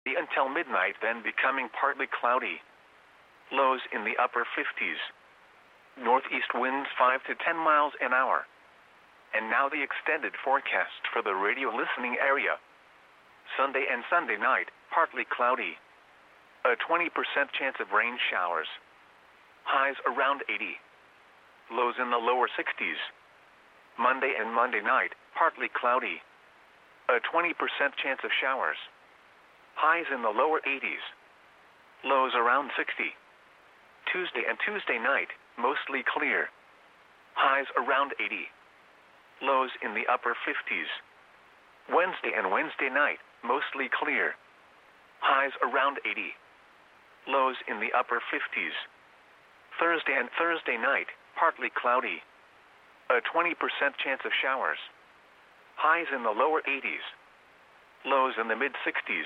until midnight, then becoming partly cloudy. Lows in the upper 50s. Northeast winds 5 to 10 miles an hour. And now the extended forecast for the radio listening area. Sunday and Sunday night, partly cloudy. A 20% chance of rain showers. Highs around 80. Lows in the lower 60s. Monday and Monday night, partly cloudy. A 20% chance of showers. Highs in the lower 80s. Lows around 60. Tuesday and Tuesday night, mostly clear. Highs around 80. Lows in the upper 50s. Wednesday and Wednesday night, mostly clear. Highs around 80. Lows in the upper 50s. Thursday and Thursday night, partly cloudy. A 20% chance of showers. Highs in the lower 80s. Lows in the mid-60s.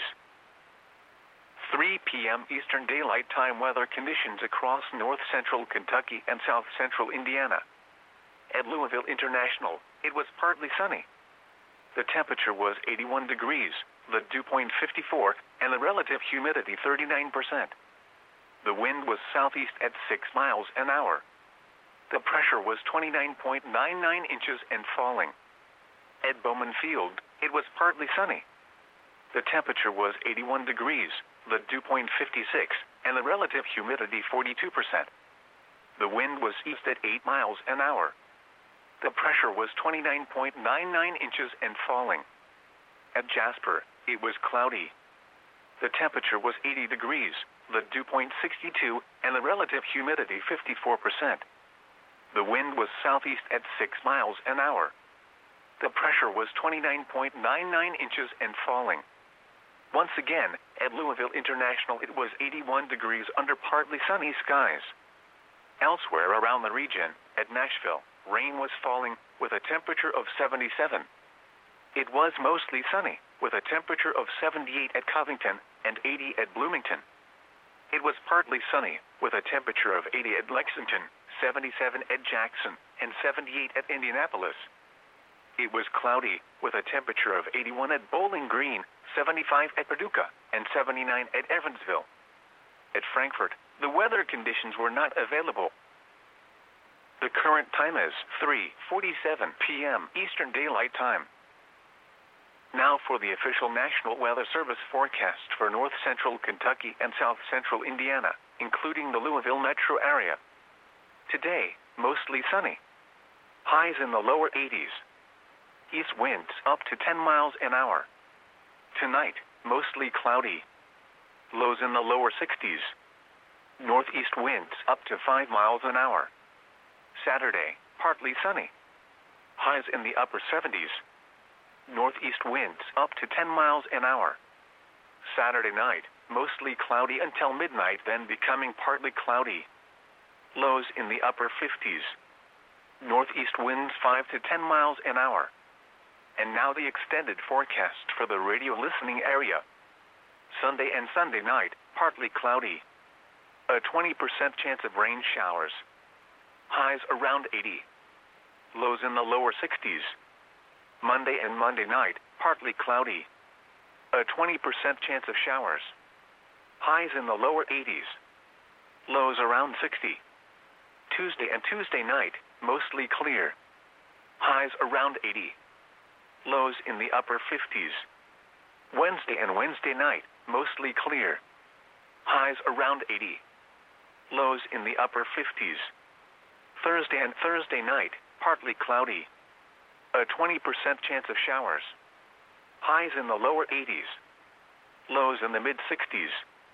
3 p.m. Eastern Daylight Time weather conditions across north-central Kentucky and south-central Indiana. At Louisville International, it was partly sunny. The temperature was 81 degrees, the dew point 54, and the relative humidity 39%. The wind was southeast at 6 miles an hour. The pressure was 29.99 inches and falling. At Bowman Field, it was partly sunny. The temperature was 81 degrees, the dew point 56, and the relative humidity 42%. The wind was east at 8 miles an hour. The pressure was 29.99 inches and falling. At Jasper, it was cloudy. The temperature was 80 degrees, the dew point 62, and the relative humidity 54%. The wind was southeast at 6 miles an hour. The pressure was 29.99 inches and falling. Once again, at Louisville International, it was 81 degrees under partly sunny skies. Elsewhere around the region, at Nashville, rain was falling with a temperature of 77. It was mostly sunny, with a temperature of 78 at Covington and 80 at Bloomington. It was partly sunny, with a temperature of 80 at Lexington, 77 at Jackson, and 78 at Indianapolis. It was cloudy, with a temperature of 81 at Bowling Green, 75 at Paducah, and 79 at Evansville. At Frankfort, the weather conditions were not available. The current time is 3:47 p.m. Eastern Daylight Time. Now for the official National Weather Service forecast for north-central Kentucky and south-central Indiana, including the Louisville metro area. Today, mostly sunny. Highs in the lower 80s. East winds up to 10 miles an hour. Tonight, mostly cloudy. Lows in the lower 60s. Northeast winds up to 5 miles an hour. Saturday, partly sunny. Highs in the upper 70s. Northeast winds up to 10 miles an hour. Saturday night, mostly cloudy until midnight, then becoming partly cloudy. Lows in the upper 50s. Northeast winds 5 to 10 miles an hour. And now the extended forecast for the radio listening area. Sunday and Sunday night, partly cloudy. A 20% chance of rain showers. Highs around 80. Lows in the lower 60s. Monday and Monday night, partly cloudy. A 20% chance of showers. Highs in the lower 80s. Lows around 60. Tuesday and Tuesday night, mostly clear. Highs around 80. Lows in the upper 50s. Wednesday and Wednesday night, mostly clear. Highs around 80. Lows in the upper 50s. Thursday and Thursday night, partly cloudy. A 20% chance of showers. Highs in the lower 80s. Lows in the mid-60s.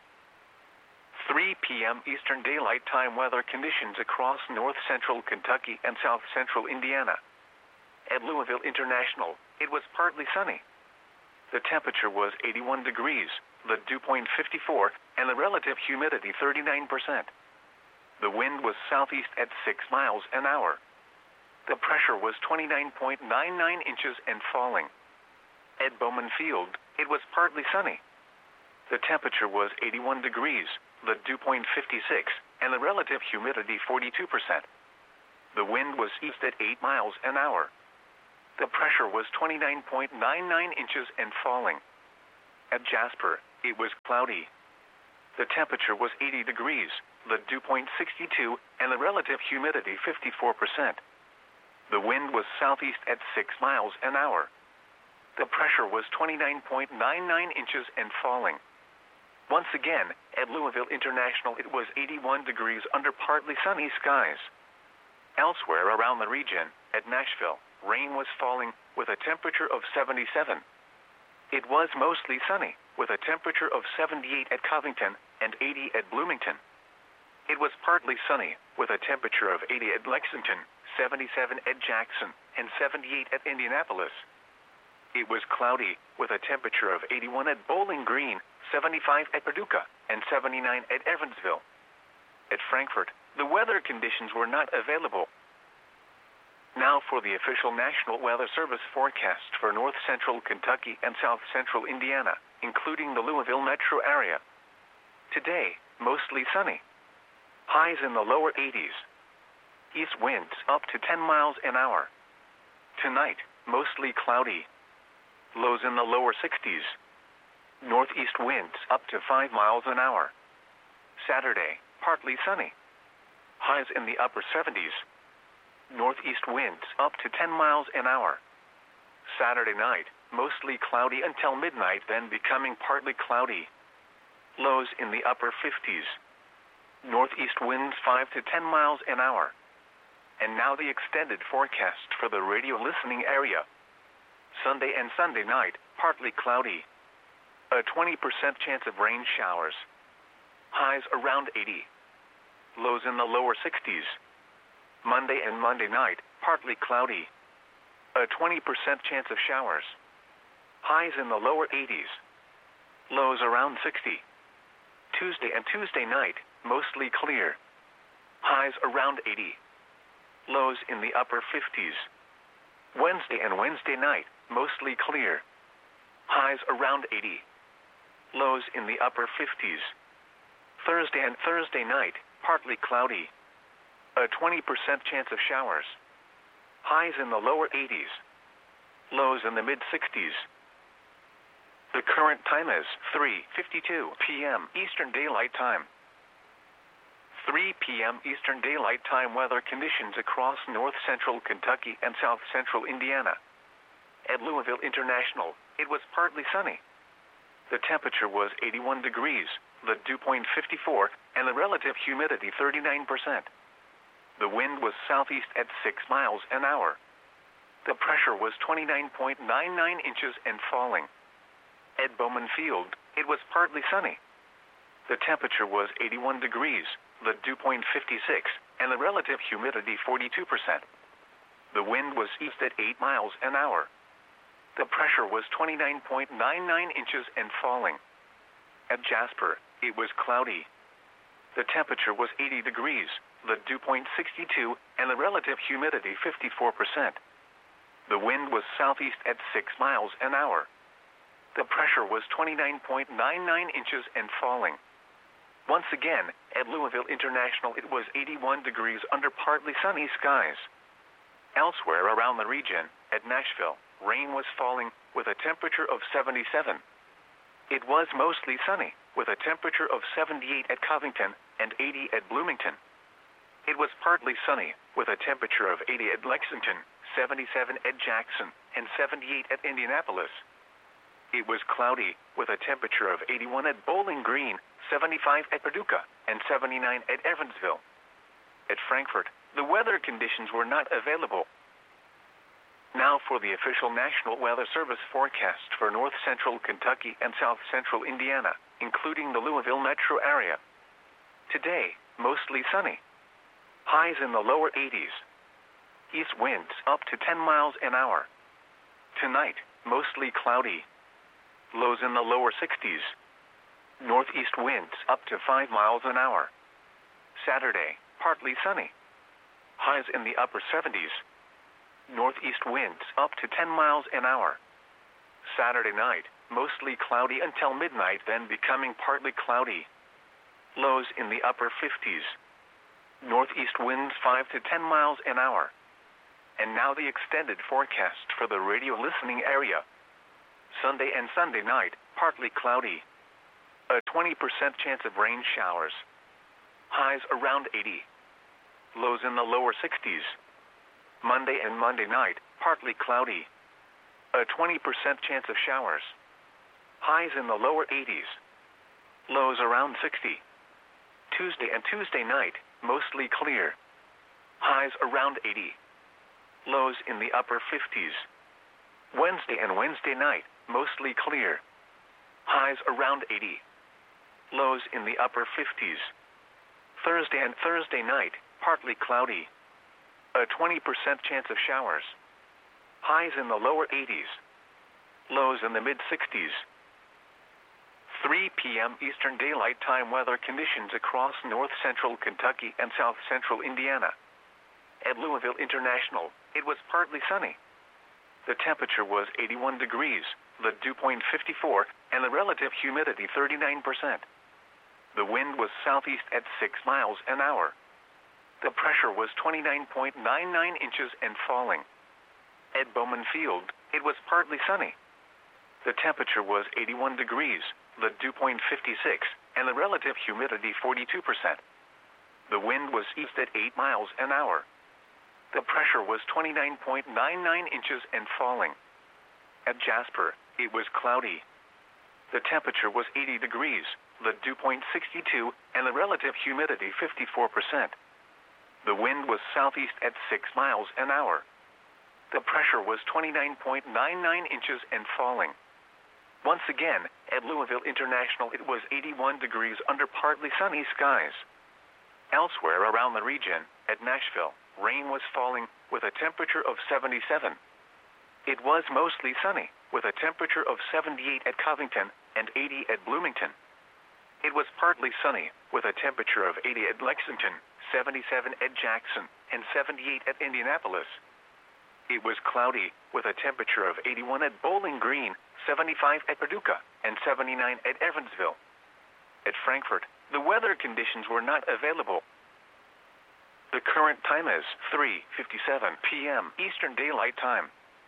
3 p.m. Eastern Daylight Time weather conditions across north-central Kentucky and south-central Indiana. At Louisville International, it was partly sunny. The temperature was 81 degrees, the dew point 54, and the relative humidity 39%. The wind was southeast at 6 miles an hour. The pressure was 29.99 inches and falling. At Bowman Field, it was partly sunny. The temperature was 81 degrees, the dew point 56, and the relative humidity 42%. The wind was east at 8 miles an hour. The pressure was 29.99 inches and falling. At Jasper, it was cloudy. The temperature was 80 degrees, the dew point 62, and the relative humidity 54%. The wind was southeast at 6 miles an hour. The pressure was 29.99 inches and falling. Once again, at Louisville International it was 81 degrees under partly sunny skies. Elsewhere around the region, at Nashville, rain was falling with a temperature of 77. It was mostly sunny, with a temperature of 78 at Covington and 80 at Bloomington. It was partly sunny, with a temperature of 80 at Lexington, 77 at Jackson, and 78 at Indianapolis. It was cloudy, with a temperature of 81 at Bowling Green, 75 at Paducah, and 79 at Evansville. At Frankfort, the weather conditions were not available. Now for the official National Weather Service forecast for north central Kentucky and south central Indiana, including the Louisville metro area. Today, mostly sunny. Highs in the lower 80s. East winds up to 10 miles an hour. Tonight, mostly cloudy. Lows in the lower 60s. Northeast winds up to 5 miles an hour. Saturday, partly sunny. Highs in the upper 70s. Northeast winds up to 10 miles an hour. Saturday night, mostly cloudy until midnight, then becoming partly cloudy. Lows in the upper 50s. Northeast winds 5 to 10 miles an hour. And now the extended forecast for the radio listening area. Sunday and Sunday night, partly cloudy. A 20% chance of rain showers. Highs around 80. Lows in the lower 60s. Monday and Monday night, partly cloudy. A 20% chance of showers. Highs in the lower 80s. Lows around 60. Tuesday and Tuesday night, mostly clear. Highs around 80. Lows in the upper 50s. Wednesday and Wednesday night, mostly clear. Highs around 80. Lows in the upper 50s. Thursday and Thursday night, partly cloudy. A 20% chance of showers. Highs in the lower 80s. Lows in the mid-60s. The current time is 3:52 p.m. Eastern Daylight Time. 3 p.m. Eastern Daylight Time weather conditions across north central Kentucky and south central Indiana. At Louisville International, it was partly sunny. The temperature was 81 degrees, the dew point 54, and the relative humidity 39%. The wind was southeast at 6 miles an hour. The pressure was 29.99 inches and falling. At Bowman Field, it was partly sunny. The temperature was 81 degrees, the dew point 56, and the relative humidity 42%. The wind was east at 8 miles an hour. The pressure was 29.99 inches and falling. At Jasper, it was cloudy. The temperature was 80 degrees, the dew point 62, and the relative humidity 54%. The wind was southeast at 6 miles an hour. The pressure was 29.99 inches and falling. Once again, at Louisville International it was 81 degrees under partly sunny skies. Elsewhere around the region, at Nashville, rain was falling with a temperature of 77. It was mostly sunny, with a temperature of 78 at Covington and 80 at Bloomington. It was partly sunny, with a temperature of 80 at Lexington, 77 at Jackson, and 78 at Indianapolis. It was cloudy, with a temperature of 81 at Bowling Green, 75 at Paducah, and 79 at Evansville. At Frankfort, the weather conditions were not available. Now for the official National Weather Service forecast for north central Kentucky and south central Indiana, including the Louisville metro area. Today, mostly sunny. Highs in the lower 80s. East winds up to 10 miles an hour. Tonight, mostly cloudy. Lows in the lower 60s. Northeast winds up to 5 miles an hour. Saturday, partly sunny. Highs in the upper 70s. Northeast winds up to 10 miles an hour. Saturday night, mostly cloudy until midnight, then becoming partly cloudy. Lows in the upper 50s. Northeast winds 5 to 10 miles an hour. And now the extended forecast for the radio listening area. Sunday and Sunday night, partly cloudy. 20% chance of rain showers. Highs around 80. Lows in the lower 60s. Monday and Monday night, partly cloudy. A 20% chance of showers. Highs in the lower 80s. Lows around 60. Tuesday and Tuesday night, mostly clear. Highs around 80. Lows in the upper 50s. Wednesday and Wednesday night, mostly clear. Highs around 80. Lows in the upper 50s. Thursday and Thursday night, partly cloudy. A 20% chance of showers. Highs in the lower 80s. Lows in the mid-60s. 3 p.m. Eastern Daylight Time weather conditions across north-central Kentucky and south-central Indiana. At Louisville International, it was partly sunny. The temperature was 81 degrees, the dew point 54, and the relative humidity 39%. The wind was southeast at 6 miles an hour. The pressure was 29.99 inches and falling. At Bowman Field, it was partly sunny. The temperature was 81 degrees, the dew point 56, and the relative humidity 42%. The wind was east at 8 miles an hour. The pressure was 29.99 inches and falling. At Jasper, it was cloudy. The temperature was 80 degrees, the dew point 62, and the relative humidity 54%. The wind was southeast at 6 miles an hour. The pressure was 29.99 inches and falling. Once again, at Louisville International, it was 81 degrees under partly sunny skies. Elsewhere around the region, at Nashville, rain was falling with a temperature of 77. It was mostly sunny, with a temperature of 78 at Covington and 80 at Bloomington. It was partly sunny, with a temperature of 80 at Lexington, 77 at Jackson, and 78 at Indianapolis. It was cloudy, with a temperature of 81 at Bowling Green, 75 at Paducah, and 79 at Evansville. At Frankfort, the weather conditions were not available. The current time is 3:57 p.m. Eastern Daylight Time.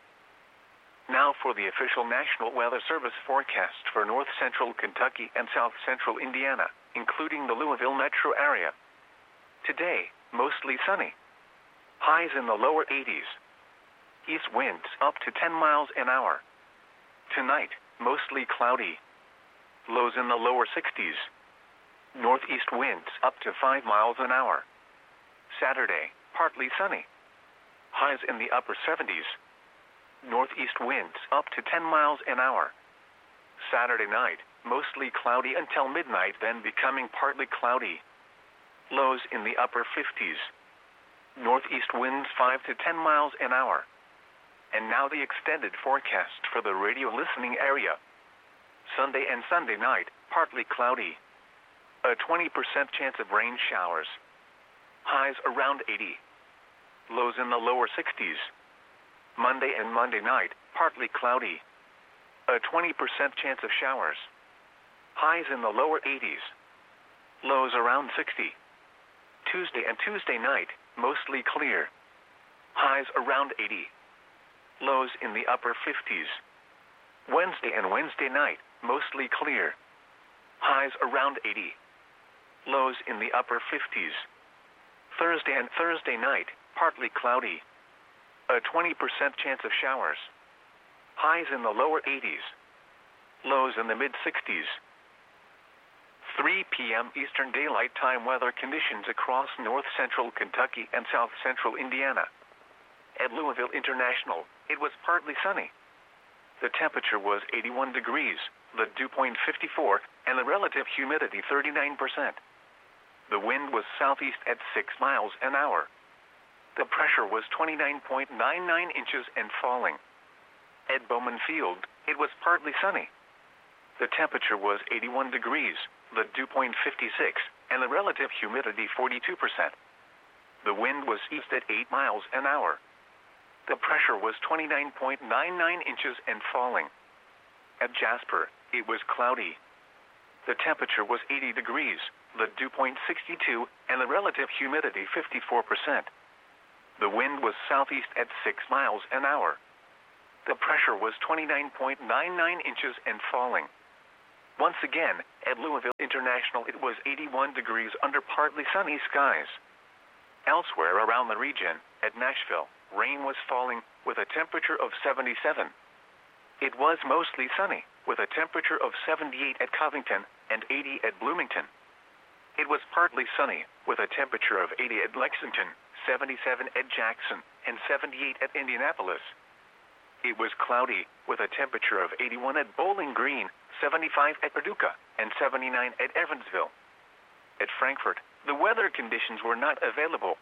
Now for the official National Weather Service forecast for north-central Kentucky and south-central Indiana, including the Louisville metro area. Today, mostly sunny. Highs in the lower 80s. East winds up to 10 miles an hour. Tonight, mostly cloudy. Lows in the lower 60s. Northeast winds up to 5 miles an hour. Saturday, partly sunny. Highs in the upper 70s. Northeast winds up to 10 miles an hour. Saturday night, mostly cloudy until midnight, then becoming partly cloudy. Lows in the upper 50s. Northeast winds 5 to 10 miles an hour. And now the extended forecast for the radio listening area. Sunday and Sunday night, partly cloudy. A 20% chance of rain showers. Highs around 80. Lows in the lower 60s. Monday and Monday night, partly cloudy. A 20% chance of showers. Highs in the lower 80s. Lows around 60. Tuesday and Tuesday night, mostly clear. Highs around 80. Lows in the upper 50s. Wednesday and Wednesday night, mostly clear. Highs around 80. Lows in the upper 50s. Thursday and Thursday night, partly cloudy. A 20% chance of showers. Highs in the lower 80s. Lows in the mid-60s. 3 p.m. Eastern Daylight Time weather conditions across north-central Kentucky and south-central Indiana. At Louisville International, it was partly sunny. The temperature was 81 degrees, the dew point 54, and the relative humidity 39%. The wind was southeast at 6 miles an hour. The pressure was 29.99 inches and falling. At Bowman Field, it was partly sunny. The temperature was 81 degrees, the dew point 56, and the relative humidity 42%. The wind was east at 8 miles an hour. The pressure was 29.99 inches and falling. At Jasper, it was cloudy. The temperature was 80 degrees, the dew point 62, and the relative humidity 54%. The wind was southeast at 6 miles an hour. The pressure was 29.99 inches and falling. Once again, At Louisville International, it was 81 degrees under partly sunny skies. Elsewhere around the region, at Nashville, rain was falling with a temperature of 77. It was mostly sunny with a temperature of 78 at Covington and 80 at Bloomington. It was partly sunny with a temperature of 80 at Lexington, 77 at Jackson, and 78 at Indianapolis. It was cloudy with a temperature of 81 at Bowling Green, 75 at Paducah, and 79 at Evansville. At Frankfort, the weather conditions were not available.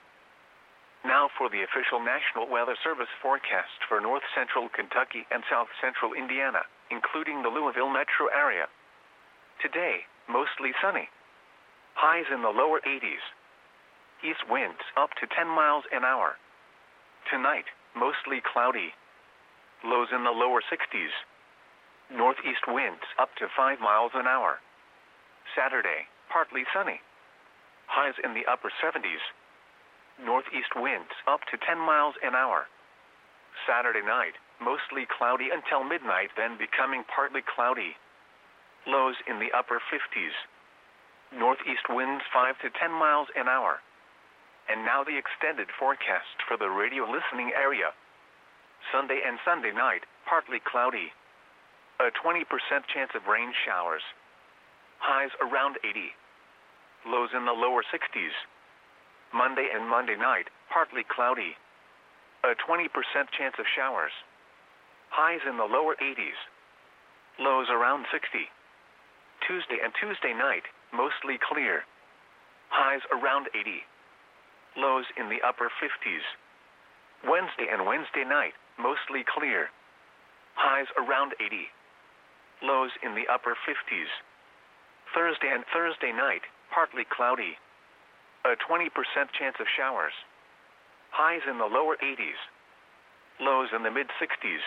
Now for the official National Weather Service forecast for north central Kentucky and south central Indiana, including the Louisville metro area. Today, mostly sunny. Highs in the lower 80s. East winds up to 10 miles an hour. Tonight, mostly cloudy. Lows in the lower 60s. Northeast winds up to 5 miles an hour. Saturday, partly sunny. Highs in the upper 70s. Northeast winds up to 10 miles an hour. Saturday night, mostly cloudy until midnight, then becoming partly cloudy. Lows in the upper 50s. Northeast winds 5 to 10 miles an hour. And now the extended forecast for the radio listening area. Sunday and Sunday night, partly cloudy. A 20% chance of rain showers. Highs around 80. Lows in the lower 60s. Monday and Monday night, partly cloudy. A 20% chance of showers. Highs in the lower 80s. Lows around 60. Tuesday and Tuesday night, mostly clear. Highs around 80. Lows in the upper 50s. Wednesday and Wednesday night, mostly clear. Highs around 80. Lows in the upper 50s. Thursday and Thursday night, partly cloudy. A 20% chance of showers. Highs in the lower 80s. Lows in the mid-60s.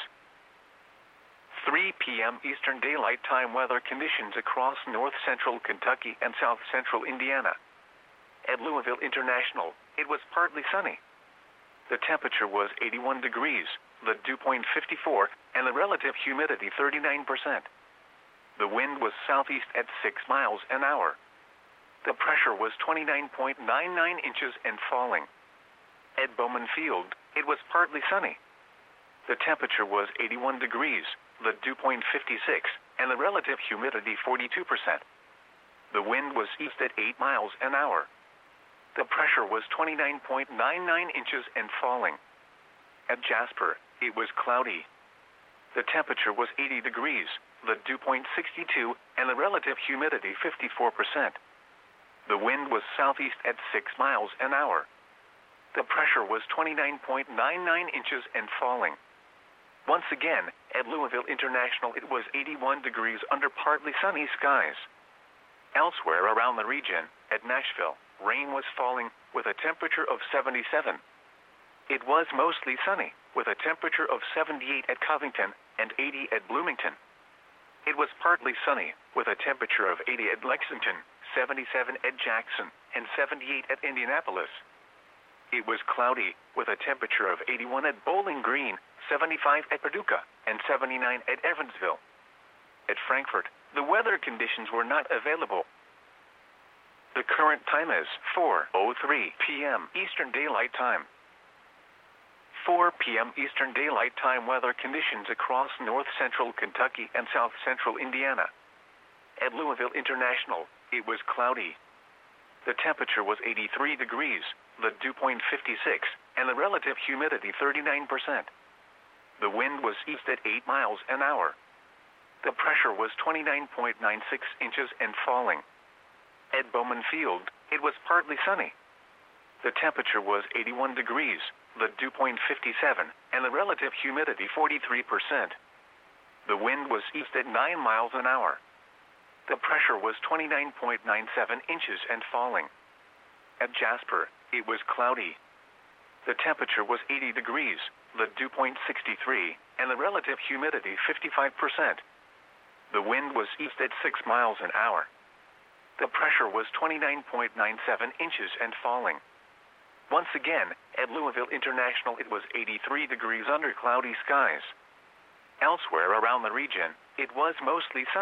3 p.m. Eastern Daylight Time weather conditions across north central Kentucky and south central Indiana. At Louisville International, it was partly sunny. The temperature was 81 degrees, the dew point 54, and the relative humidity 39%. The wind was southeast at 6 miles an hour. The pressure was 29.99 inches and falling. At Bowman Field, it was partly sunny. The temperature was 81 degrees, the dew point 56, and the relative humidity 42%. The wind was east at 8 miles an hour. The pressure was 29.99 inches and falling. At Jasper, it was cloudy. The temperature was 80 degrees, the dew point 62, and the relative humidity 54%. The wind was southeast at 6 miles an hour. The pressure was 29.99 inches and falling. Once again, at Louisville International, it was 81 degrees under partly sunny skies. Elsewhere around the region, at Nashville, rain was falling with a temperature of 77. It was mostly sunny with a temperature of 78 at Covington and 80 at Bloomington. It was partly sunny with a temperature of 80 at Lexington, 77 at Jackson, and 78 at Indianapolis. It was cloudy with a temperature of 81 at Bowling Green, 75 at Paducah, and 79 at Evansville. At Frankfort, the weather conditions were not available. The current time is 4:03 p.m. Eastern Daylight Time. 4 p.m. Eastern Daylight Time weather conditions across north central Kentucky and south central Indiana. At Louisville International, it was cloudy. The temperature was 83 degrees, the dew point 56, and the relative humidity 39%. The wind was east at 8 miles an hour. The pressure was 29.96 inches and falling. At Bowman Field, it was partly sunny. The temperature was 81 degrees, the dew point 57, and the relative humidity 43%. The wind was east at 9 miles an hour. The pressure was 29.97 inches and falling. At Jasper, it was cloudy. The temperature was 80 degrees, the dew point 63, and the relative humidity 55%. The wind was east at 6 miles an hour. The pressure was 29.97 inches and falling. Once again, at Louisville International, it was 83 degrees under cloudy skies. Elsewhere around the region, it was mostly sunny,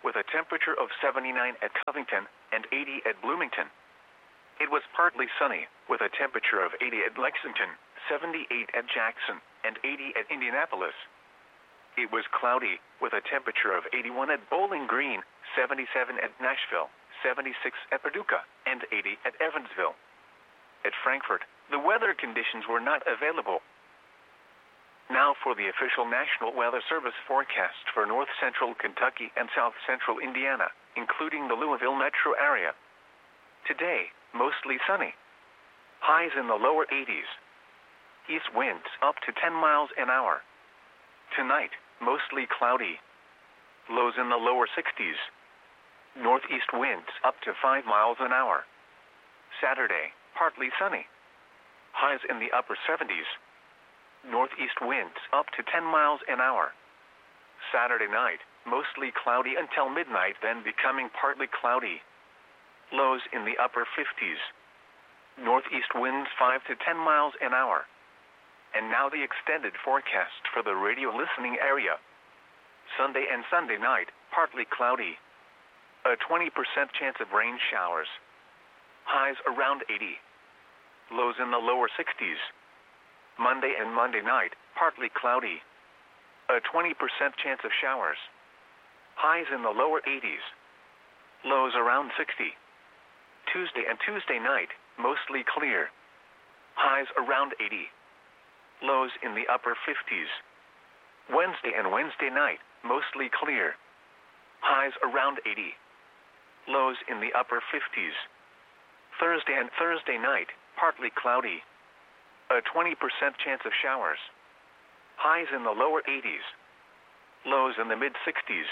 with a temperature of 79 at Covington and 80 at Bloomington. It was partly sunny, with a temperature of 80 at Lexington, 78 at Jackson, and 80 at Indianapolis. It was cloudy, with a temperature of 81 at Bowling Green, 77 at Nashville, 76 at Paducah, and 80 at Evansville. At Frankfort, the weather conditions were not available. Now for the official National Weather Service forecast for north central Kentucky and south central Indiana, including the Louisville metro area. Today, mostly sunny. Highs in the lower 80s. East winds up to 10 miles an hour. Tonight, mostly cloudy. Lows in the lower 60s. Northeast winds up to 5 miles an hour. Saturday, partly sunny. Highs in the upper 70s. Northeast winds up to 10 miles an hour. Saturday night, mostly cloudy until midnight, then becoming partly cloudy. Lows in the upper 50s. Northeast winds 5 to 10 miles an hour. And now the extended forecast for the radio listening area. Sunday and Sunday night, partly cloudy. A 20% chance of rain showers. Highs around 80. Lows in the lower 60s. Monday and Monday night, partly cloudy. A 20% chance of showers. Highs in the lower 80s. Lows around 60. Tuesday and Tuesday night, mostly clear. Highs around 80. Lows in the upper 50s. Wednesday and Wednesday night, mostly clear. Highs around 80. Lows in the upper 50s. Thursday and Thursday night, partly cloudy. A 20% chance of showers. Highs in the lower 80s. Lows in the mid-60s.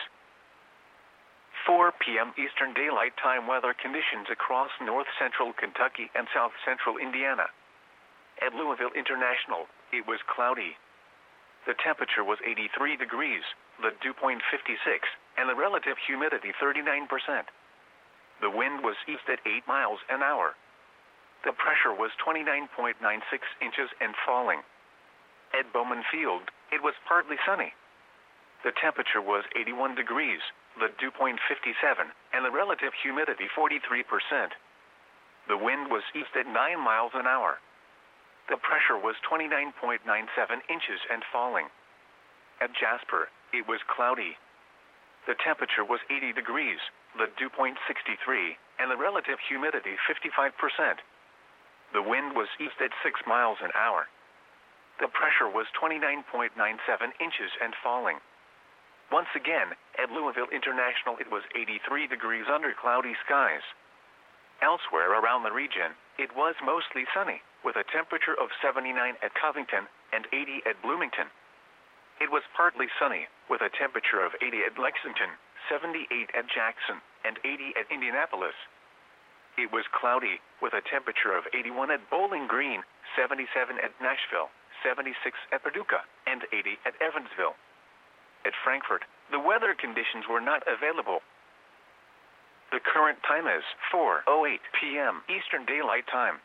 4 p.m. Eastern Daylight Time weather conditions across north central Kentucky and south central Indiana. At Louisville International, it was cloudy. The temperature was 83 degrees, the dew point 56, and the relative humidity 39%. The wind was east at 8 miles an hour. The pressure was 29.96 inches and falling. At Bowman Field, it was partly sunny. The temperature was 81 degrees, the dew point 57, and the relative humidity 43%. The wind was east at 9 miles an hour. The pressure was 29.97 inches and falling. At Jasper, it was cloudy. The temperature was 80 degrees, the dew point 63, and the relative humidity 55%. The wind was east at 6 miles an hour. The pressure was 29.97 inches and falling. Once again, at Louisville International, it was 83 degrees under cloudy skies. Elsewhere around the region, it was mostly sunny, with a temperature of 79 at Covington and 80 at Bloomington. It was partly sunny, with a temperature of 80 at Lexington, 78 at Jackson, and 80 at Indianapolis. It was cloudy, with a temperature of 81 at Bowling Green, 77 at Nashville, 76 at Paducah, and 80 at Evansville. At Frankfort, the weather conditions were not available. The current time is 4:08 p.m. Eastern Daylight Time.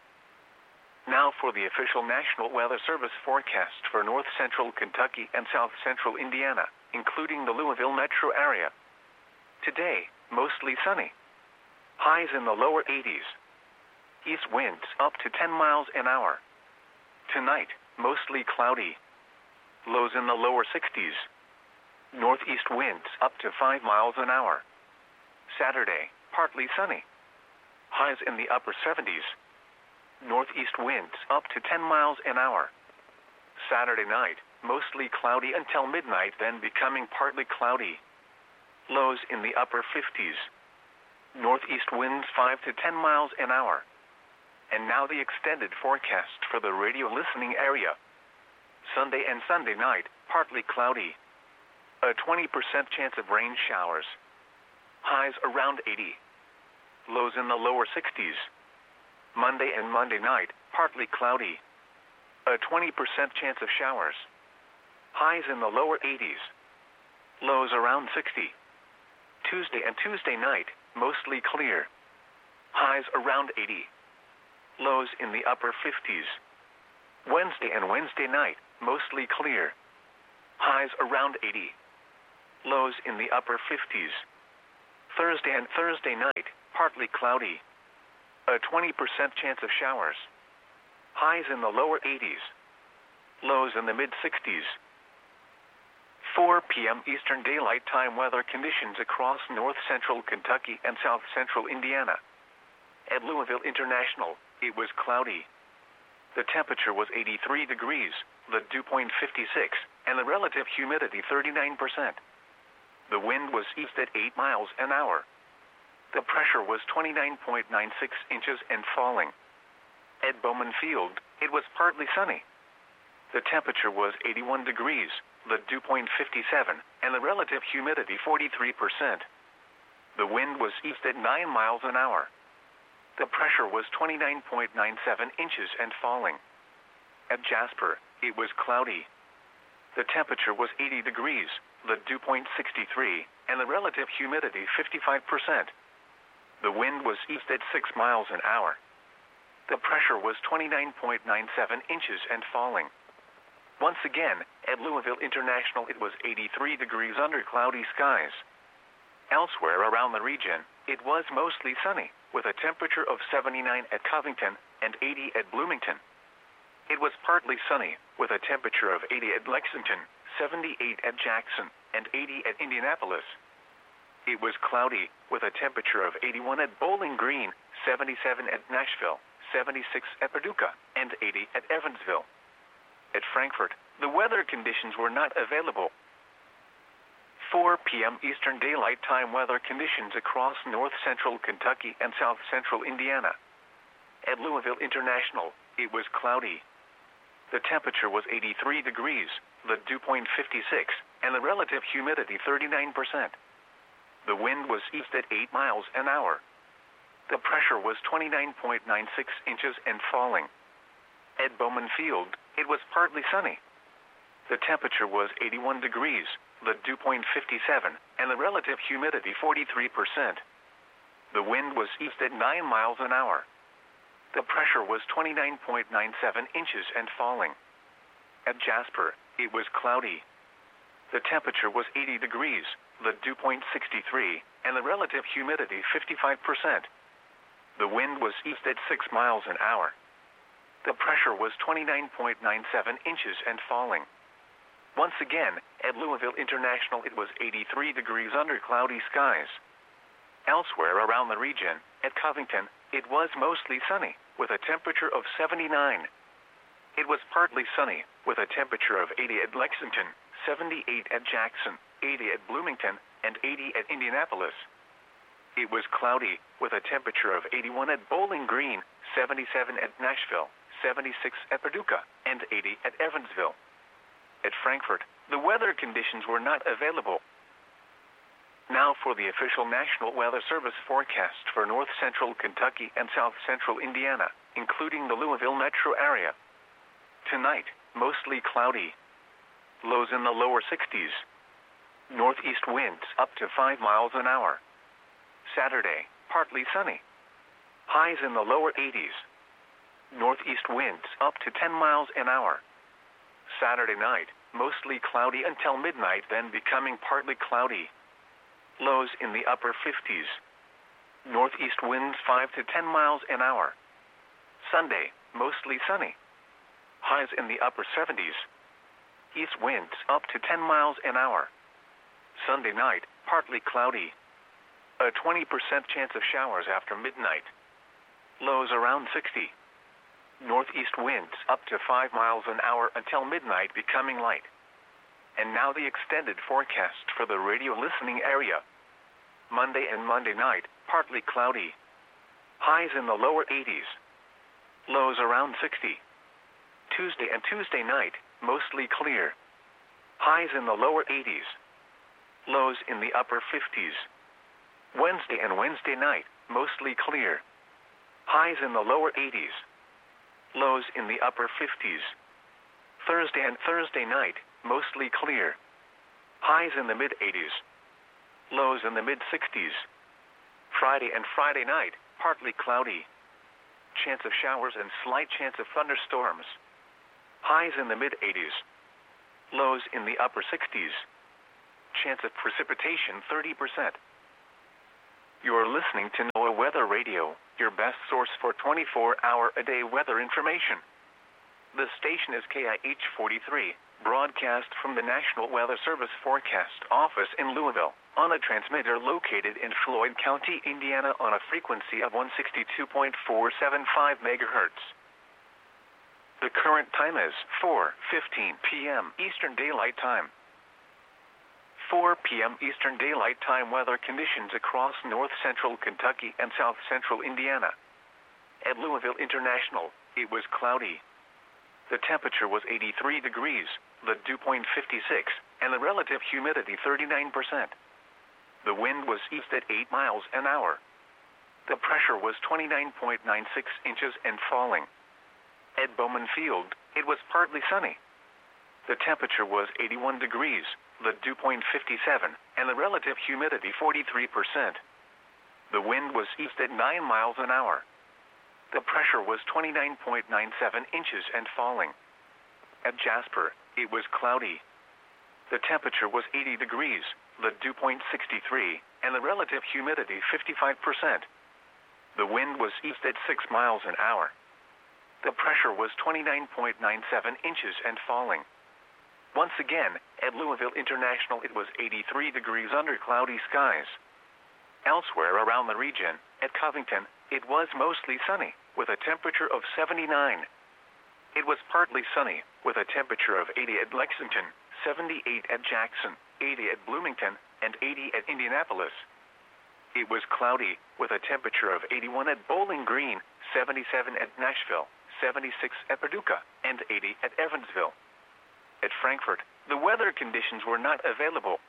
Now for the official National Weather Service forecast for north central Kentucky and south central Indiana, including the Louisville metro area. Today, mostly sunny. Highs in the lower 80s. East winds up to 10 miles an hour. Tonight, mostly cloudy. Lows in the lower 60s. Northeast winds up to 5 miles an hour. Saturday, partly sunny. Highs in the upper 70s. Northeast winds up to 10 miles an hour. Saturday night, mostly cloudy until midnight, then becoming partly cloudy. Lows in the upper 50s. Northeast winds 5 to 10 miles an hour. And now the extended forecast for the radio listening area. Sunday and Sunday night, partly cloudy. A 20% chance of rain showers. Highs around 80. Lows in the lower 60s. Monday and Monday night, partly cloudy. A 20% chance of showers. Highs in the lower 80s. Lows around 60. Tuesday and Tuesday night, mostly clear. Highs around 80. Lows in the upper 50s. Wednesday and Wednesday night, mostly clear. Highs around 80. Lows in the upper 50s. Thursday and Thursday night, partly cloudy. A 20% chance of showers. Highs in the lower 80s. Lows in the mid-60s. 4 p.m. Eastern Daylight Time weather conditions across north-central Kentucky and south-central Indiana. At Louisville International, it was cloudy. The temperature was 83 degrees, the dew point 56, and the relative humidity 39%. The wind was east at 8 miles an hour. The pressure was 29.96 inches and falling. At Bowman Field, it was partly sunny. The temperature was 81 degrees, the dew point 57, and the relative humidity 43%. The wind was east at 9 miles an hour. The pressure was 29.97 inches and falling. At Jasper, it was cloudy. The temperature was 80 degrees, the dew point 63, and the relative humidity 55%. The wind was east at 6 miles an hour. The pressure was 29.97 inches and falling. Once again, at Louisville International, it was 83 degrees under cloudy skies. Elsewhere around the region, it was mostly sunny, with a temperature of 79 at Covington and 80 at Bloomington. It was partly sunny, with a temperature of 80 at Lexington, 78 at Jackson, and 80 at Indianapolis. It was cloudy, with a temperature of 81 at Bowling Green, 77 at Nashville, 76 at Paducah, and 80 at Evansville. At Frankfort, the weather conditions were not available. 4 p.m. Eastern Daylight Time weather conditions across north-central Kentucky and south-central Indiana. At Louisville International, it was cloudy. The temperature was 83 degrees, the dew point 56, and the relative humidity 39%. The wind was east at 8 miles an hour. The pressure was 29.96 inches and falling. At Bowman Field, it was partly sunny. The temperature was 81 degrees, the dew point 57, and the relative humidity 43%. The wind was east at 9 miles an hour. The pressure was 29.97 inches and falling. At Jasper, it was cloudy. The temperature was 80 degrees, the dew point 63, and the relative humidity 55%. The wind was east at 6 miles an hour. The pressure was 29.97 inches and falling. Once again, at Louisville International, it was 83 degrees under cloudy skies. Elsewhere around the region, at Covington, it was mostly sunny, with a temperature of 79. It was partly sunny, with a temperature of 80 at Lexington, 78 at Jackson, 80 at Bloomington, and 80 at Indianapolis. It was cloudy, with a temperature of 81 at Bowling Green, 77 at Nashville, 76 at Paducah, and 80 at Evansville. At Frankfort, the weather conditions were not available. Now for the official National Weather Service forecast for north-central Kentucky and south-central Indiana, including the Louisville metro area. Tonight, mostly cloudy. Lows in the lower 60s. Northeast winds up to 5 miles an hour. Saturday, partly sunny. Highs in the lower 80s. Northeast winds up to 10 miles an hour. Saturday night, mostly cloudy until midnight, then becoming partly cloudy. Lows in the upper 50s. Northeast winds 5 to 10 miles an hour. Sunday, mostly sunny. Highs in the upper 70s. East winds up to 10 miles an hour. Sunday night, partly cloudy. A 20% chance of showers after midnight. Lows around 60. Northeast winds up to 5 miles an hour until midnight, becoming light. And now the extended forecast for the radio listening area. Monday and Monday night, partly cloudy. Highs in the lower 80s. Lows around 60. Tuesday and Tuesday night, mostly clear. Highs in the lower 80s. Lows in the upper 50s. Wednesday and Wednesday night, mostly clear. Highs in the lower 80s. Lows in the upper 50s. Thursday and Thursday night, mostly clear. Highs in the mid-80s. Lows in the mid-60s. Friday and Friday night, partly cloudy. Chance of showers and slight chance of thunderstorms. Highs in the mid-80s. Lows in the upper 60s. Chance of precipitation 30%. You're listening to NOAA Weather Radio, your best source for 24-hour-a-day weather information. The station is KIH 43, broadcast from the National Weather Service Forecast Office in Louisville, on a transmitter located in Floyd County, Indiana on a frequency of 162.475 megahertz. The current time is 4:15 p.m. Eastern Daylight Time. 4 p.m. Eastern Daylight Time weather conditions across north-central Kentucky and south-central Indiana. At Louisville International, it was cloudy. The temperature was 83 degrees, the dew point 56, and the relative humidity 39%. The wind was east at 8 miles an hour. The pressure was 29.96 inches and falling. At Bowman Field, it was partly sunny. The temperature was 81 degrees, the dew point 57, and the relative humidity 43%. The wind was east at 9 miles an hour. The pressure was 29.97 inches and falling. At Jasper, it was cloudy. The temperature was 80 degrees, the dew point 63, and the relative humidity 55%. The wind was east at 6 miles an hour. The pressure was 29.97 inches and falling. Once again, at Louisville International it was 83 degrees under cloudy skies. Elsewhere around the region, at Covington, it was mostly sunny, with a temperature of 79. It was partly sunny, with a temperature of 80 at Lexington, 78 at Jackson, 80 at Bloomington, and 80 at Indianapolis. It was cloudy, with a temperature of 81 at Bowling Green, 77 at Nashville, 76 at Paducah, and 80 at Evansville. At Frankfort, the weather conditions were not available.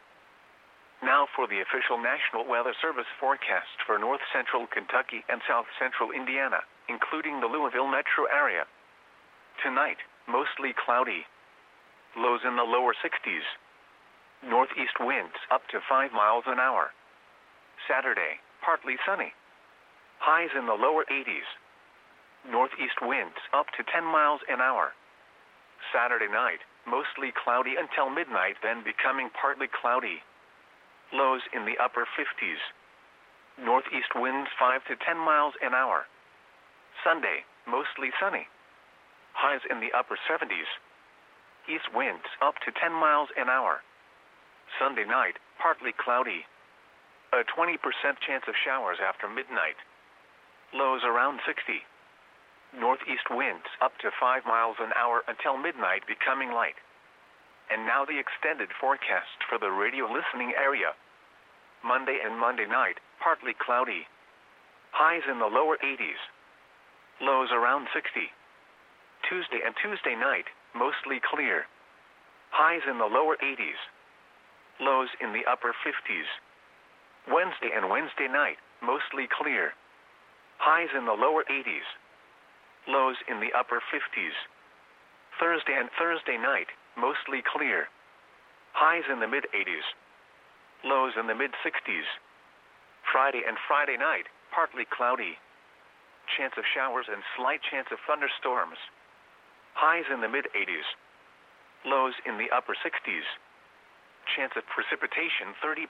Now for the official National Weather Service forecast for north-central Kentucky and south-central Indiana, including the Louisville metro area. Tonight, mostly cloudy. Lows in the lower 60s. Northeast winds up to 5 miles an hour. Saturday, partly sunny. Highs in the lower 80s. Northeast winds up to 10 miles an hour. Saturday night, mostly cloudy until midnight, then becoming partly cloudy. Lows in the upper 50s. Northeast winds 5 to 10 miles an hour. Sunday, mostly sunny. Highs in the upper 70s. East winds up to 10 miles an hour. Sunday night, partly cloudy. A 20% chance of showers after midnight. Lows around 60. Northeast winds up to 5 miles an hour until midnight, becoming light. And now the extended forecast for the radio listening area. Monday and Monday night, partly cloudy. Highs in the lower 80s. Lows around 60. Tuesday and Tuesday night, mostly clear. Highs in the lower 80s. Lows in the upper 50s. Wednesday and Wednesday night, mostly clear. Highs in the lower 80s. Lows in the upper 50s. Thursday and Thursday night, mostly clear. Highs in the mid-80s. Lows in the mid-60s. Friday and Friday night, partly cloudy. Chance of showers and slight chance of thunderstorms. Highs in the mid-80s. Lows in the upper 60s. Chance of precipitation 30%.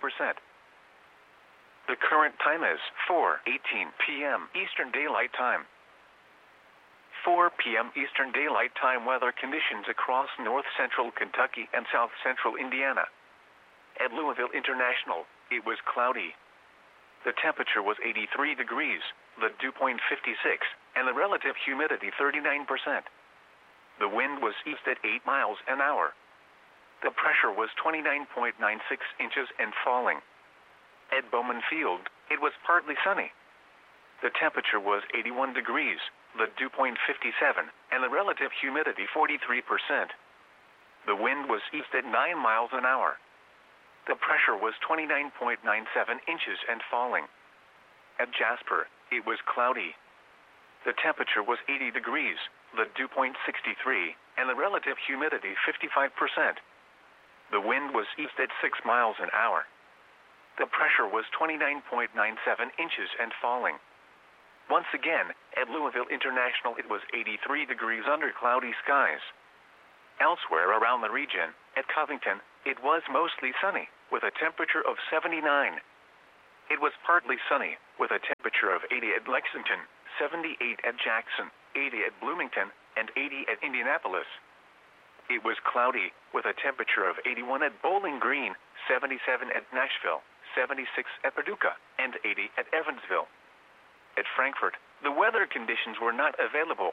The current time is 4:18 p.m. Eastern Daylight Time. 4 p.m. Eastern Daylight Time weather conditions across north-central Kentucky and south-central Indiana. At Louisville International, it was cloudy. The temperature was 83 degrees, the dew point 56, and the relative humidity 39%. The wind was east at 8 miles an hour. The pressure was 29.96 inches and falling. At Bowman Field, it was partly sunny. The temperature was 81 degrees, the dew point 57, and the relative humidity 43%. The wind was east at 9 miles an hour. The pressure was 29.97 inches and falling. At Jasper, it was cloudy. The temperature was 80 degrees, the dew point 63, and the relative humidity 55%. The wind was east at 6 miles an hour. The pressure was 29.97 inches and falling. Once again, at Louisville International it was 83 degrees under cloudy skies. Elsewhere around the region, at Covington, it was mostly sunny, with a temperature of 79. it was partly sunny, with a temperature of 80 at Lexington, 78 at Jackson, 80 at Bloomington, and 80 at Indianapolis. It was cloudy, with a temperature of 81 at Bowling Green, 77 at Nashville, 76 at Paducah, and 80 at Evansville. At Frankfort, the weather conditions were not available.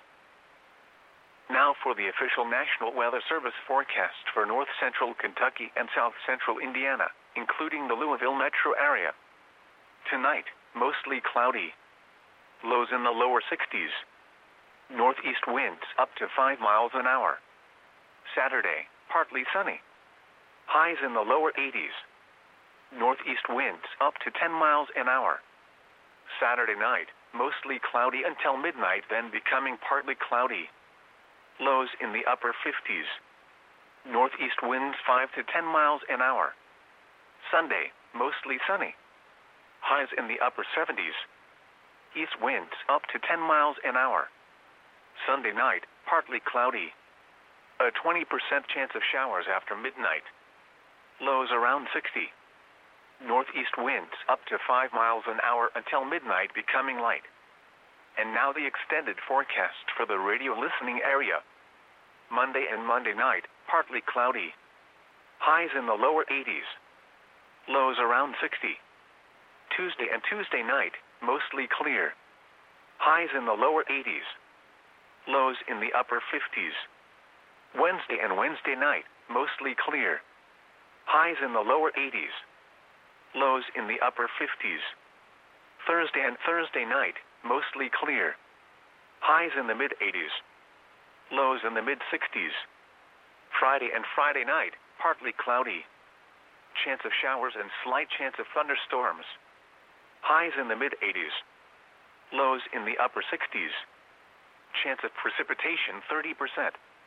Now for the official National Weather Service forecast for north central Kentucky and south central Indiana, including the Louisville metro area. Tonight, mostly cloudy. Lows in the lower 60s. Northeast winds up to 5 miles an hour. Saturday, partly sunny. Highs in the lower 80s. Northeast winds up to 10 miles an hour. Saturday night, mostly cloudy until midnight, then becoming partly cloudy. Lows in the upper 50s. Northeast winds 5 to 10 miles an hour. Sunday, mostly sunny. Highs in the upper 70s. East winds up to 10 miles an hour. Sunday night, partly cloudy. A 20% chance of showers after midnight. Lows around 60. Northeast winds up to 5 miles an hour until midnight, becoming light. And now the extended forecast for the radio listening area. Monday and Monday night, partly cloudy. Highs in the lower 80s. Lows around 60. Tuesday and Tuesday night, mostly clear. Highs in the lower 80s. Lows in the upper 50s. Wednesday and Wednesday night, mostly clear. Highs in the lower 80s. Lows in the upper 50s. Thursday and Thursday night, mostly clear. Highs in the mid-80s. Lows in the mid-60s. Friday and Friday night, partly cloudy. Chance of showers and slight chance of thunderstorms. Highs in the mid-80s. Lows in the upper 60s. Chance of precipitation 30%.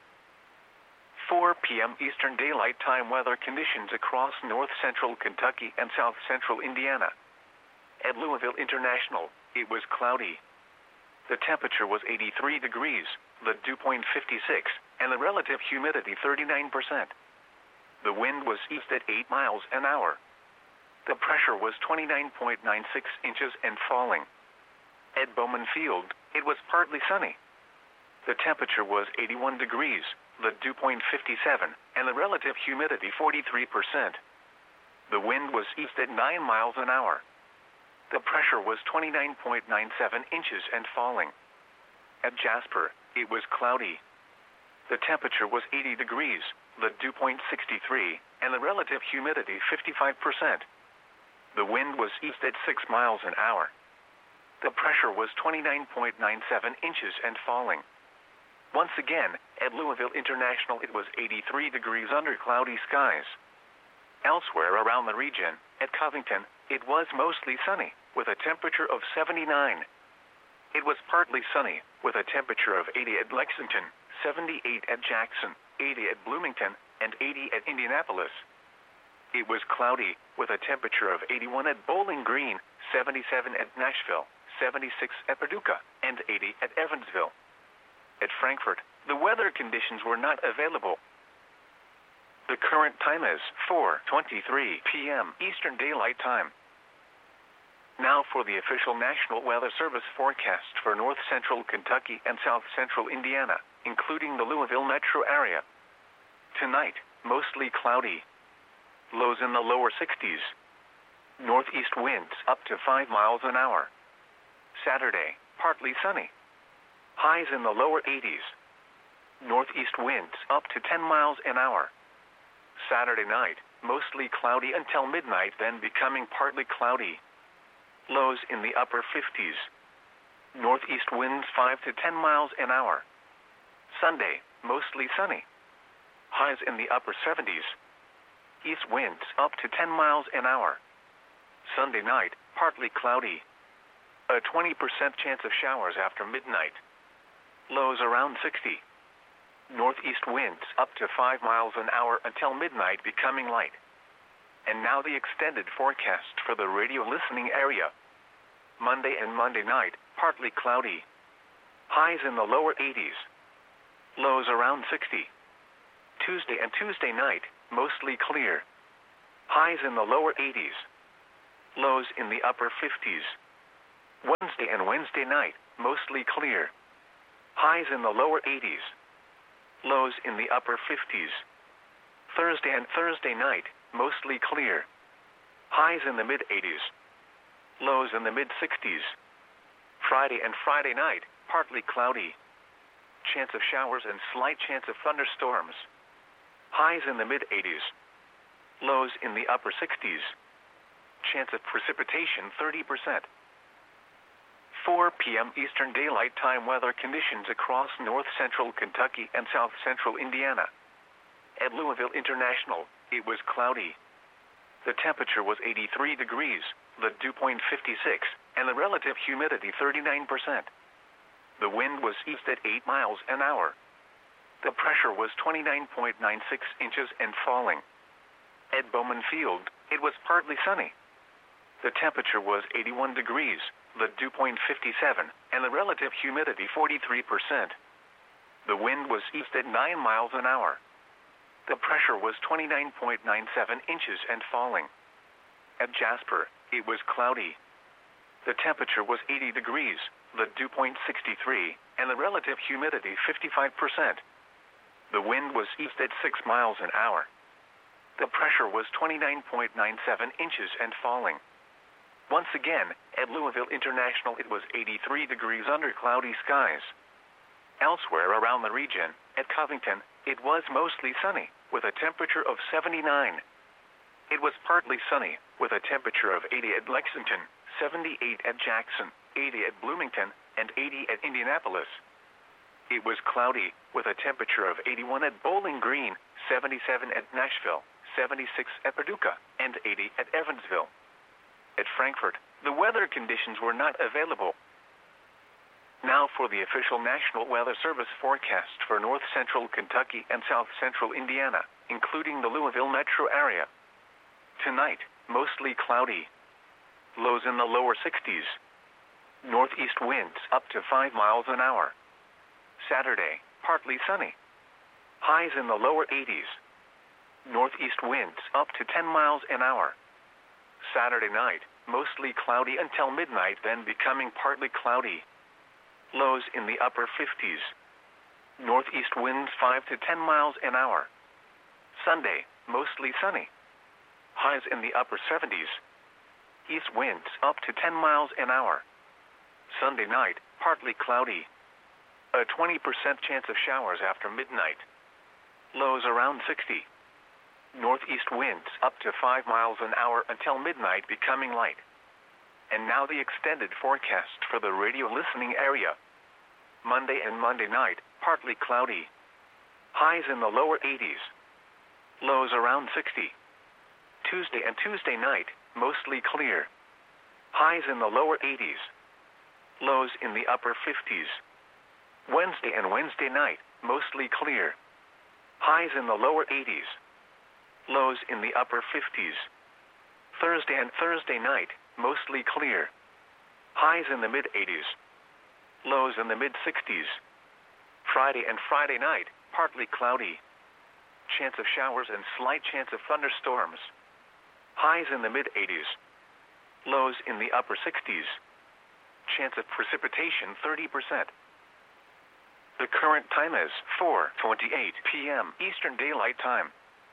4 p.m. Eastern Daylight Time weather conditions across north central Kentucky and south central Indiana. At Louisville International, it was cloudy. The temperature was 83 degrees, the dew point 56, and the relative humidity 39%. The wind was east at 8 miles an hour. The pressure was 29.96 inches and falling. At Bowman Field, it was partly sunny. The temperature was 81 degrees, the dew point 57, and the relative humidity 43%. The wind was east at 9 miles an hour. The pressure was 29.97 inches and falling. At Jasper, it was cloudy. The temperature was 80 degrees, the dew point 63, and the relative humidity 55%. The wind was east at 6 miles an hour. The pressure was 29.97 inches and falling. Once again, at Louisville International, it was 83 degrees under cloudy skies. Elsewhere around the region, at Covington, it was mostly sunny, with a temperature of 79. It was partly sunny, with a temperature of 80 at Lexington, 78 at Jackson, 80 at Bloomington, and 80 at Indianapolis. It was cloudy, with a temperature of 81 at Bowling Green, 77 at Nashville, 76 at Paducah, and 80 at Evansville. At Frankfort, the weather conditions were not available. The current time is 4:23 p.m. Eastern Daylight Time. Now for the official National Weather Service forecast for north central Kentucky and south central Indiana, including the Louisville metro area. Tonight, mostly cloudy. Lows in the lower 60s. Northeast winds up to 5 miles an hour. Saturday, partly sunny. Highs in the lower 80s. Northeast winds up to 10 miles an hour. Saturday night, mostly cloudy until midnight, then becoming partly cloudy. Lows in the upper 50s. Northeast winds 5 to 10 miles an hour. Sunday, mostly sunny. Highs in the upper 70s. East winds up to 10 miles an hour. Sunday night, partly cloudy. A 20% chance of showers after midnight. Lows around 60. Northeast winds up to 5 miles an hour until midnight, becoming light. And now the extended forecast for the radio listening area. Monday and Monday night, partly cloudy. Highs in the lower 80s. Lows around 60. Tuesday and Tuesday night, mostly clear. Highs in the lower 80s. Lows in the upper 50s. Wednesday and Wednesday night, mostly clear. Highs in the lower 80s. Lows in the upper 50s. Thursday and Thursday night, mostly clear. Highs in the mid-80s. Lows in the mid-60s. Friday and Friday night, partly cloudy. Chance of showers and slight chance of thunderstorms. Highs in the mid-80s. Lows in the upper 60s. Chance of precipitation 30%. 4 p.m. Eastern Daylight Time weather conditions across north-central Kentucky and south-central Indiana. At Louisville International, it was cloudy. The temperature was 83 degrees, the dew point 56, and the relative humidity 39%. The wind was east at 8 miles an hour. The pressure was 29.96 inches and falling. At Bowman Field, it was partly sunny. The temperature was 81 degrees, the dew point 57, and the relative humidity 43%. The wind was east at 9 miles an hour. The pressure was 29.97 inches and falling. At Jasper, it was cloudy. The temperature was 80 degrees, the dew point 63, and the relative humidity 55%. The wind was east at 6 miles an hour. The pressure was 29.97 inches and falling. Once again, at Louisville International, it was 83 degrees under cloudy skies. Elsewhere around the region, at Covington, it was mostly sunny, with a temperature of 79. It was partly sunny, with a temperature of 80 at Lexington, 78 at Jackson, 80 at Bloomington, and 80 at Indianapolis. It was cloudy, with a temperature of 81 at Bowling Green, 77 at Nashville, 76 at Paducah, and 80 at Evansville. At Frankfort, the weather conditions were not available. Now for the official National Weather Service forecast for north-central Kentucky and south-central Indiana, including the Louisville metro area. Tonight, mostly cloudy. Lows in the lower 60s. Northeast winds up to 5 miles an hour. Saturday, partly sunny. Highs in the lower 80s. Northeast winds up to 10 miles an hour. Saturday night, mostly cloudy until midnight, then becoming partly cloudy. Lows in the upper 50s. Northeast winds 5 to 10 miles an hour. Sunday, mostly sunny. Highs in the upper 70s. East winds up to 10 miles an hour. Sunday night, partly cloudy. A 20% chance of showers after midnight. Lows around 60. Northeast winds up to 5 miles an hour until midnight, becoming light. And now the extended forecast for the radio listening area. Monday and Monday night, partly cloudy. Highs in the lower 80s. Lows around 60. Tuesday and Tuesday night, mostly clear. Highs in the lower 80s. Lows in the upper 50s. Wednesday and Wednesday night, mostly clear. Highs in the lower 80s. Lows in the upper 50s. Thursday and Thursday night, mostly clear. Highs in the mid-80s. Lows in the mid-60s. Friday and Friday night, partly cloudy. Chance of showers and slight chance of thunderstorms. Highs in the mid-80s. Lows in the upper 60s. Chance of precipitation 30%. The current time is 4:28 p.m. Eastern Daylight Time.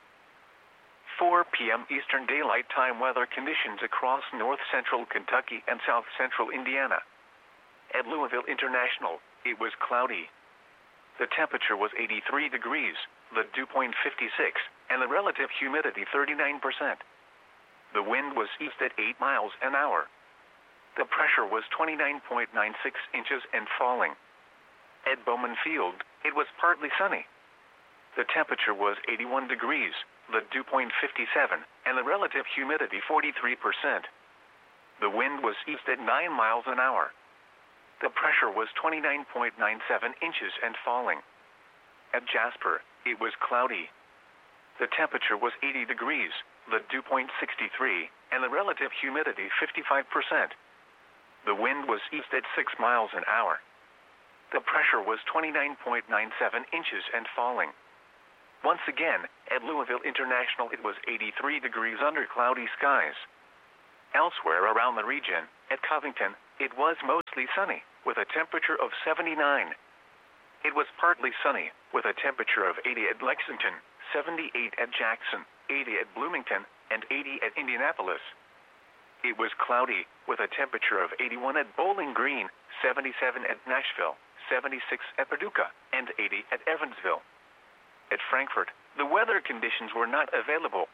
4 p.m. Eastern Daylight Time weather conditions across north-central Kentucky and south-central Indiana. At Louisville International, it was cloudy. The temperature was 83 degrees, the dew point 56, and the relative humidity 39%. The wind was east at 8 miles an hour. The pressure was 29.96 inches and falling. At Bowman Field, it was partly sunny. The temperature was 81 degrees, the dew point 57, and the relative humidity 43%. The wind was east at 9 miles an hour. The pressure was 29.97 inches and falling. At Jasper, it was cloudy. The temperature was 80 degrees, the dew point 63, and the relative humidity 55%. The wind was east at 6 miles an hour. The pressure was 29.97 inches and falling. Once again, at Louisville International, it was 83 degrees under cloudy skies. Elsewhere around the region, at Covington, it was mostly sunny, with a temperature of 79. It was partly sunny, with a temperature of 80 at Lexington, 78 at Jackson, 80 at Bloomington, and 80 at Indianapolis. It was cloudy, with a temperature of 81 at Bowling Green, 77 at Nashville, 76 at Paducah, and 80 at Evansville. At Frankfort, the weather conditions were not available.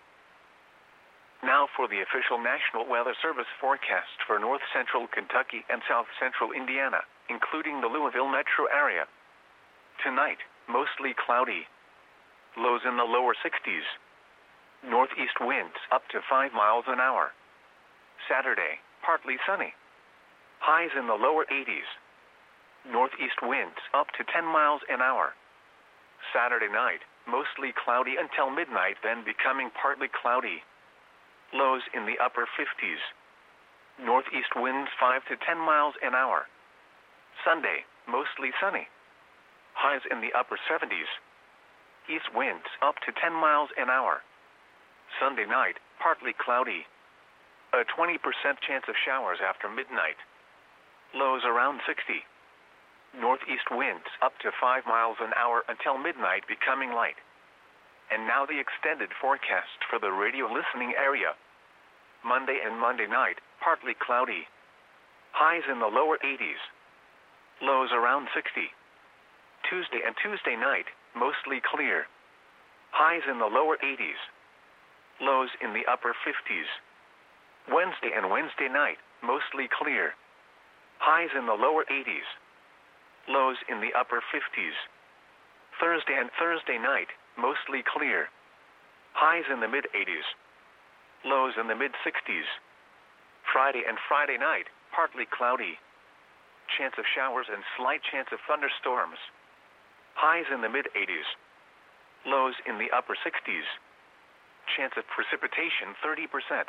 Now for the official National Weather Service forecast for north central Kentucky and south central Indiana, including the Louisville metro area. Tonight, mostly cloudy. Lows in the lower 60s. Northeast winds up to 5 miles an hour. Saturday, partly sunny. Highs in the lower 80s. Northeast winds up to 10 miles an hour. Saturday night, mostly cloudy until midnight, then becoming partly cloudy. Lows in the upper 50s. Northeast winds 5 to 10 miles an hour. Sunday, mostly sunny. Highs in the upper 70s. East winds up to 10 miles an hour. Sunday night, partly cloudy. A 20% chance of showers after midnight. Lows around 60. Northeast winds up to 5 miles an hour until midnight, becoming light. And now the extended forecast for the radio listening area. Monday and Monday night, partly cloudy. Highs in the lower 80s. Lows around 60. Tuesday and Tuesday night, mostly clear. Highs in the lower 80s. Lows in the upper 50s. Wednesday and Wednesday night, mostly clear. Highs in the lower 80s. Lows in the upper 50s. Thursday and Thursday night, mostly clear. Highs in the mid-80s. Lows in the mid-60s. Friday and Friday night, partly cloudy. Chance of showers and slight chance of thunderstorms. Highs in the mid-80s. Lows in the upper 60s. Chance of precipitation 30%.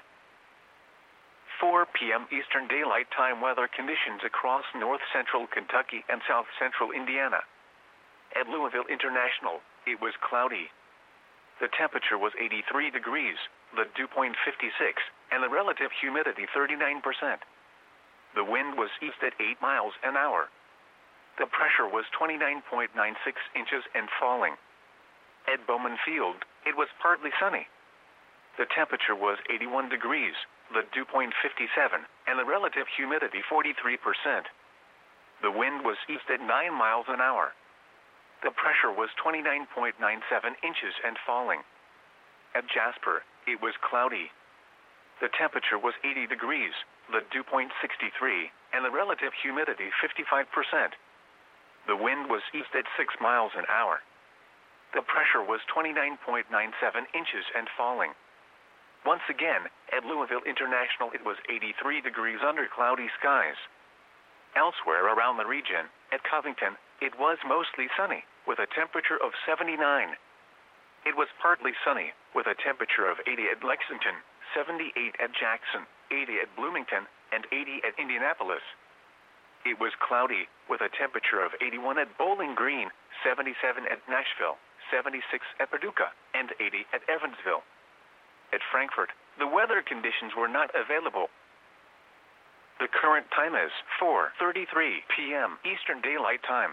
4 p.m. Eastern Daylight Time weather conditions across north central Kentucky and south central Indiana. At Louisville International, it was cloudy. The temperature was 83 degrees, the dew point 56, and the relative humidity 39%. The wind was east at 8 miles an hour. The pressure was 29.96 inches and falling. At Bowman Field, it was partly sunny. The temperature was 81 degrees, the dew point 57, and the relative humidity 43%. The wind was east at 9 miles an hour. The pressure was 29.97 inches and falling. At Jasper, it was cloudy. The temperature was 80 degrees, the dew point 63, and the relative humidity 55%. The wind was east at 6 miles an hour. The pressure was 29.97 inches and falling. Once again, at Louisville International, it was 83 degrees under cloudy skies. Elsewhere around the region, at Covington, it was mostly sunny, with a temperature of 79. It was partly sunny, with a temperature of 80 at Lexington, 78 at Jackson, 80 at Bloomington, and 80 at Indianapolis. It was cloudy, with a temperature of 81 at Bowling Green, 77 at Nashville, 76 at Paducah, and 80 at Evansville. At Frankfort, the weather conditions were not available. The current time is 4:33 p.m. Eastern Daylight Time.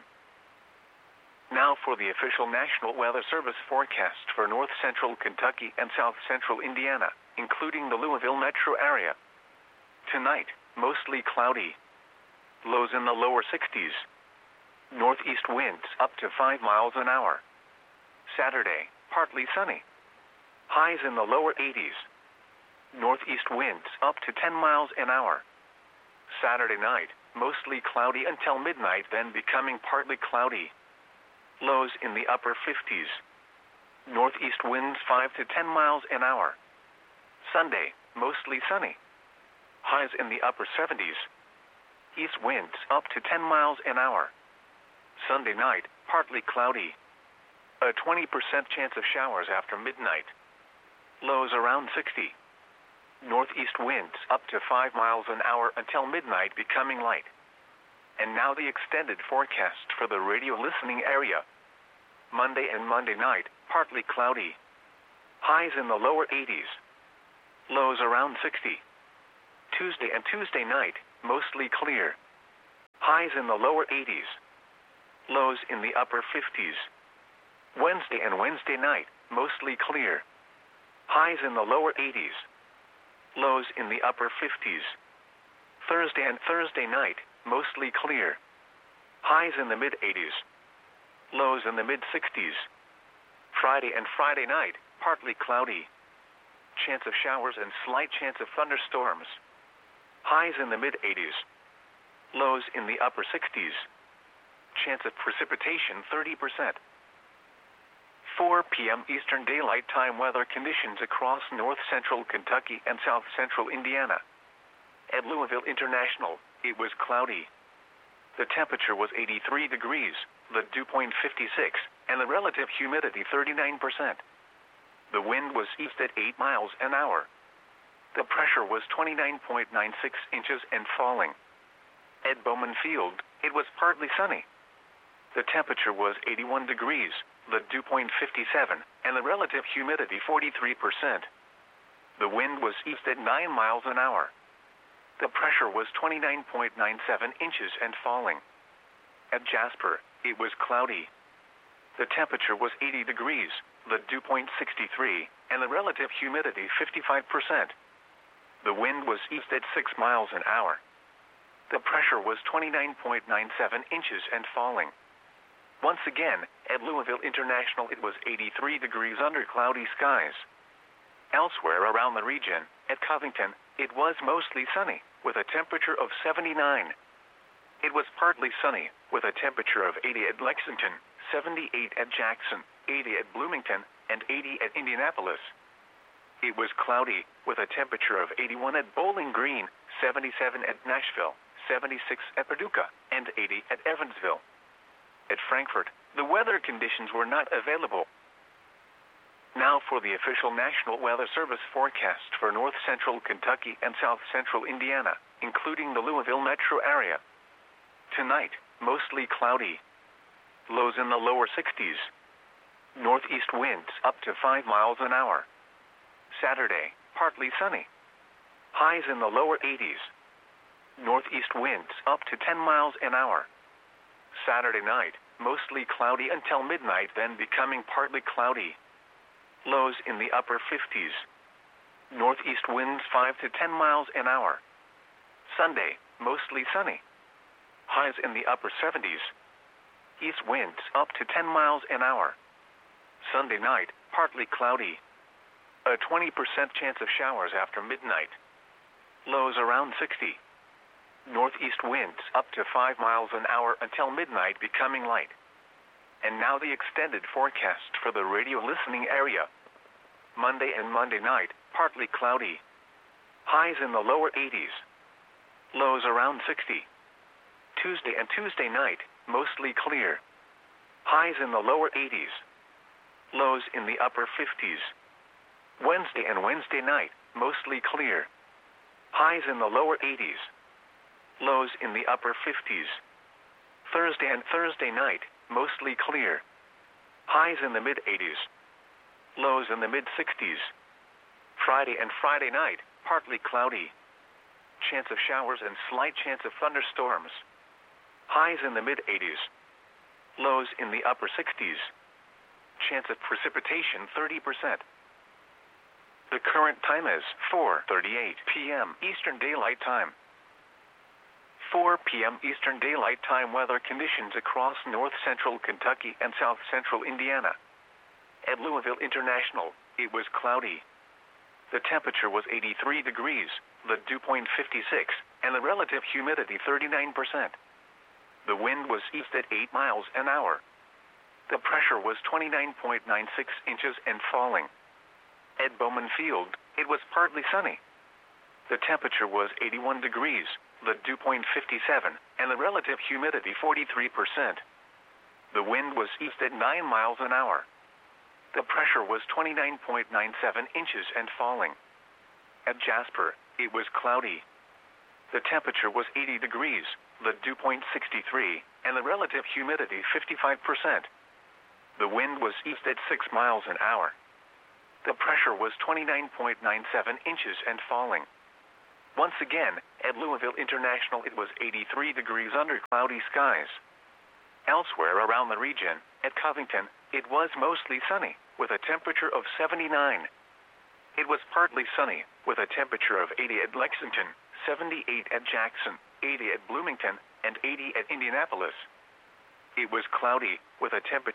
Now for the official National Weather Service forecast for north central Kentucky and south central Indiana, including the Louisville metro area. Tonight, mostly cloudy. Lows in the lower 60s. Northeast winds up to 5 miles an hour. Saturday, partly sunny. Highs in the lower 80s. Northeast winds up to 10 miles an hour. Saturday night, mostly cloudy until midnight, then becoming partly cloudy. Lows in the upper 50s. Northeast winds 5 to 10 miles an hour. Sunday, mostly sunny. Highs in the upper 70s. East winds up to 10 miles an hour. Sunday night, partly cloudy. A 20% chance of showers after midnight. Lows around 60. Northeast winds up to 5 miles an hour until midnight, becoming light. And now the extended forecast for the radio listening area. Monday and Monday night, partly cloudy. Highs in the lower 80s. Lows around 60. Tuesday and Tuesday night, mostly clear. Highs in the lower 80s. Lows in the upper 50s. Wednesday and Wednesday night, mostly clear. Highs in the lower 80s. Lows in the upper 50s. Thursday and Thursday night, mostly clear. Highs in the mid-80s. Lows in the mid-60s. Friday and Friday night, partly cloudy. Chance of showers and slight chance of thunderstorms. Highs in the mid-80s. Lows in the upper 60s. Chance of precipitation 30%. 4 p.m. Eastern Daylight Time weather conditions across north-central Kentucky and south-central Indiana. At Louisville International, it was cloudy. The temperature was 83 degrees, the dew point 56, and the relative humidity 39%. The wind was east at 8 miles an hour. The pressure was 29.96 inches and falling. At Bowman Field, it was partly sunny. The temperature was 81 degrees, the dew point 57, and the relative humidity 43%. The wind was east at 9 miles an hour. The pressure was 29.97 inches and falling. At Jasper, it was cloudy. The temperature was 80 degrees, the dew point 63, and the relative humidity 55%. The wind was east at 6 miles an hour. The pressure was 29.97 inches and falling. Once again, at Louisville International it was 83 degrees under cloudy skies. Elsewhere around the region, at Covington, it was mostly sunny, with a temperature of 79. It was partly sunny, with a temperature of 80 at Lexington, 78 at Jackson, 80 at Bloomington, and 80 at Indianapolis. It was cloudy, with a temperature of 81 at Bowling Green, 77 at Nashville, 76 at Paducah, and 80 at Evansville. At Frankfort, the weather conditions were not available. Now for the official National Weather Service forecast for north-central Kentucky and south-central Indiana, including the Louisville metro area. Tonight, mostly cloudy. Lows in the lower 60s. Northeast winds up to 5 miles an hour. Saturday, partly sunny. Highs in the lower 80s. Northeast winds up to 10 miles an hour. Saturday night, mostly cloudy until midnight, then becoming partly cloudy. Lows in the upper 50s. Northeast winds 5 to 10 miles an hour. Sunday, mostly sunny. Highs in the upper 70s. East winds up to 10 miles an hour. Sunday night, partly cloudy. A 20% chance of showers after midnight. Lows around 60. Northeast winds up to 5 miles an hour until midnight, becoming light. And now the extended forecast for the radio listening area. Monday and Monday night, partly cloudy. Highs in the lower 80s. Lows around 60. Tuesday and Tuesday night, mostly clear. Highs in the lower 80s. Lows in the upper 50s. Wednesday and Wednesday night, mostly clear. Highs in the lower 80s. Lows in the upper 50s. Thursday and Thursday night, mostly clear. Highs in the mid-80s. Lows in the mid-60s. Friday and Friday night, partly cloudy. Chance of showers and slight chance of thunderstorms. Highs in the mid-80s. Lows in the upper 60s. Chance of precipitation 30%. The current time is 4:38 p.m. Eastern Daylight Time. 4 p.m. Eastern Daylight Time weather conditions across north-central Kentucky and south-central Indiana. At Louisville International, it was cloudy. The temperature was 83 degrees, the dew point 56, and the relative humidity 39%. The wind was east at 8 miles an hour. The pressure was 29.96 inches and falling. At Bowman Field, it was partly sunny. The temperature was 81 degrees, the dew point 57, and the relative humidity 43%. The wind was east at 9 miles an hour. The pressure was 29.97 inches and falling. At Jasper, it was cloudy. The temperature was 80 degrees, the dew point 63, and the relative humidity 55%. The wind was east at 6 miles an hour. The pressure was 29.97 inches and falling. Once again, at Louisville International it was 83 degrees under cloudy skies. Elsewhere around the region, at Covington, it was mostly sunny, with a temperature of 79. It was partly sunny, with a temperature of 80 at Lexington, 78 at Jackson, 80 at Bloomington, and 80 at Indianapolis. It was cloudy, with a temperature